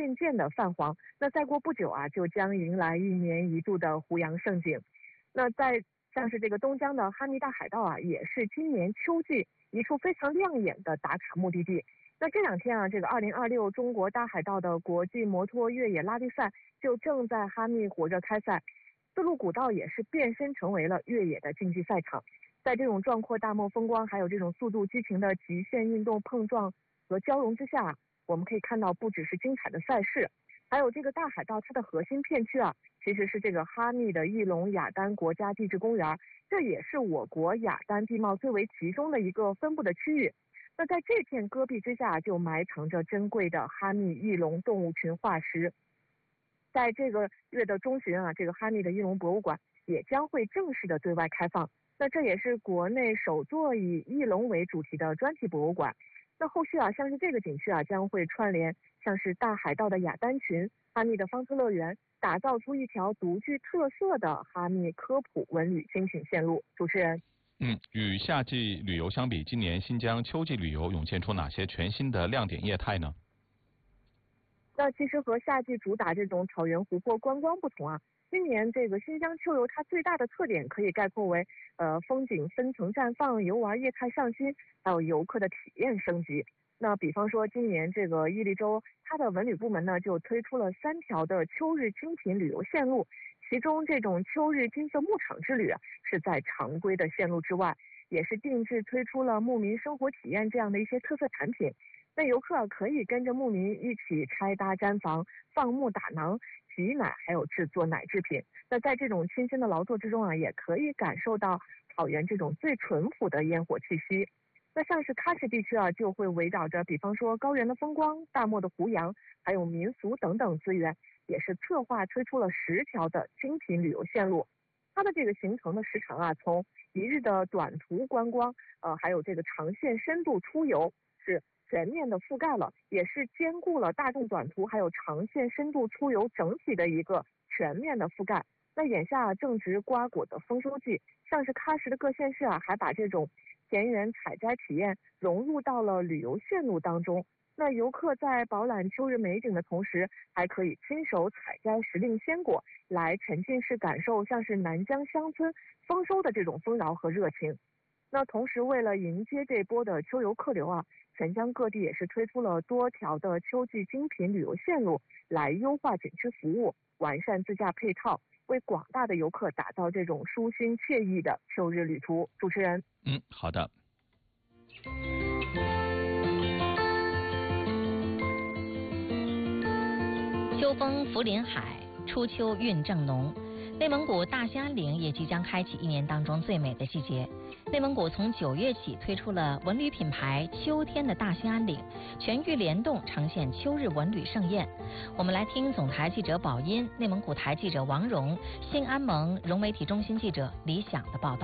渐渐的泛黄。那再过不久啊，就将迎来1年1度的湖洋盛景。那像是这个东江的哈密大海盗啊，也是今年秋季一处非常亮眼的打卡目的地。那这2天啊，这个2026中国大海盗的国际摩托越野拉力赛就正在哈密火热开赛，丝路古道也是变身成为了越野的竞技赛场。在这种壮阔大漠风光，还有这种速度激情的极限运动碰撞和交融之下，我们可以看到不只是精彩的赛事，还有这个大海盗它的核心片区啊，其实是这个哈密的翼龙雅丹国家地质公园，这也是我国雅丹地貌最为集中的一个分布的区域。那在这片戈壁之下，就埋藏着珍贵的哈密翼龙动物群化石。在这个月的中旬啊，这个哈密的翼龙博物馆也将会正式的对外开放。那这也是国内首座以翼龙为主题的专题博物馆。那后续啊，像是这个景区啊，将会串联像是大海盗的雅丹群、哈密的方特乐园，打造出一条独具特色的哈密科普文旅精品线路。主持人。 与夏季旅游相比，今年新疆秋季旅游涌现出哪些全新的亮点业态呢？ 那其实和夏季主打这种草原湖泊观光不同啊，今年这个新疆秋游它最大的特点可以概括为风景分层绽放、游玩业态上新，还有游客的体验升级。那比方说今年这个伊犁州它的文旅部门呢就推出了3条的秋日精品旅游线路，其中这种秋日金色牧场之旅啊是在常规的线路之外，也是定制推出了牧民生活体验这样的一些特色产品。那游客可以跟着牧民一起拆搭毡房、放牧打囊、挤奶，还有制作奶制品。那在这种亲身的劳作之中啊，也可以感受到草原这种最淳朴的烟火气息。那像是喀什地区啊，就会围绕着比方说高原的风光、大漠的湖洋，还有民俗等等资源，也是策划推出了10条的精品旅游线路。它的这个行程的时长啊，从1日的短途观光，还有这个长线深度出游是全面的覆盖了，也是兼顾了大众短途还有长线深度出游整体的一个全面的覆盖。那眼下正值瓜果的丰收季，像是喀什的各县市啊，还把这种田园采摘体验融入到了旅游线路当中。那游客在饱览秋日美景的同时，还可以亲手采摘时令鲜果，来沉浸式感受像是南疆乡村丰收的这种丰饶和热情。那同时为了迎接这波的秋游客流啊，全疆各地也是推出了多条的秋季精品旅游线路，来优化景区服务，完善自驾配套，为广大的游客打造这种舒心惬意的秋日旅途。主持人。 好的。 秋风拂林海，初秋韵正浓。内蒙古大兴安岭也即将开启1年当中最美的季节。内蒙古从9月起推出了文旅品牌秋天的大兴安岭，全域联动呈现秋日文旅盛宴。我们来听总台记者宝音、内蒙古台记者王蓉、兴安盟融媒体中心记者李想的报道。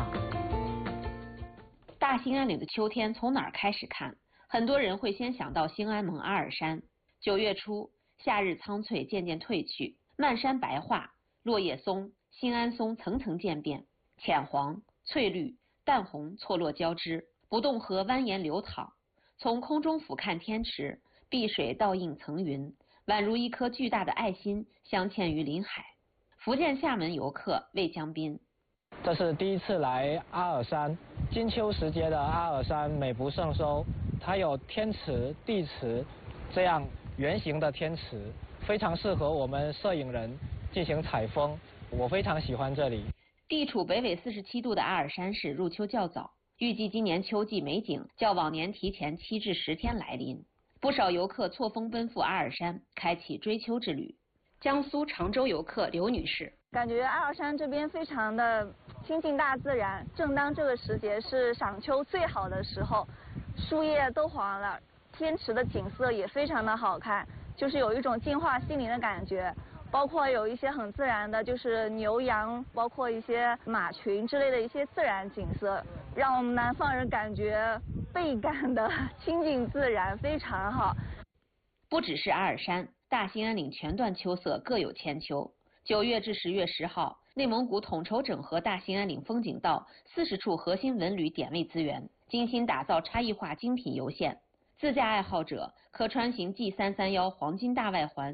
大兴安岭的秋天从哪儿开始看？很多人会先想到兴安盟阿尔山。9月初，夏日苍翠渐渐褪去，漫山白桦，落叶松、兴安松层层渐变，浅黄、翠绿、淡红错落交织，不动河蜿蜒流淌。从空中俯瞰天池，碧水倒映层云，宛如一颗巨大的爱心镶嵌于林海。福建厦门游客魏江斌： 这是第一次来阿尔山，金秋时节的阿尔山美不胜收，它有天池、地池这样圆形的天池，非常适合我们摄影人进行采风，我非常喜欢这里。 地处北纬47度的阿尔山市入秋较早，预计今年秋季美景较往年提前7至10天来临。不少游客错峰奔赴阿尔山，开启追秋之旅。江苏常州游客刘女士： 感觉阿尔山这边非常的亲近大自然，正当这个时节是赏秋最好的时候，树叶都黄了，天池的景色也非常的好看，就是有一种净化心灵的感觉。包括有一些很自然的，就是牛羊，包括一些马群之类的一些自然景色，让我们南方人感觉倍感的亲近自然，非常好。 不只是阿尔山，大兴安岭全段秋色各有千秋。9月至10月10号，内蒙古统筹整合大兴安岭风景道40处核心文旅点位资源，精心打造差异化精品游线。自驾爱好者可穿行 G331黄金大外环